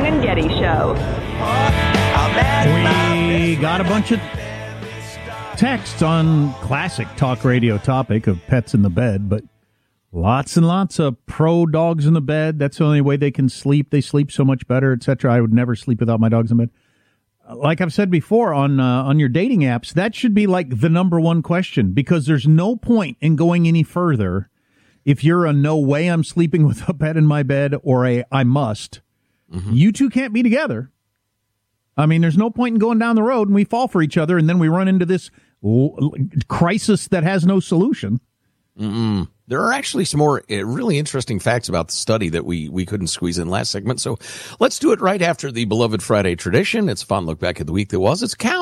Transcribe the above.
and Getty Show. We got a bunch of texts on classic talk radio topic of pets in the bed, but lots and lots of pro dogs in the bed. That's the only way they can sleep. They sleep so much better, etc. I would never sleep without my dogs in bed. Like I've said before on your dating apps, that should be like the number one question, because there's no point in going any further if you're a no way I'm sleeping with a pet in my bed or a I must. Mm-hmm. You two can't be together. I mean, there's no point in going down the road and we fall for each other and then we run into this crisis that has no solution. Mm-mm. There are actually some more really interesting facts about the study that we couldn't squeeze in last segment. So let's do it right after the beloved Friday tradition. It's a fun look back at the week that was. It's Cow.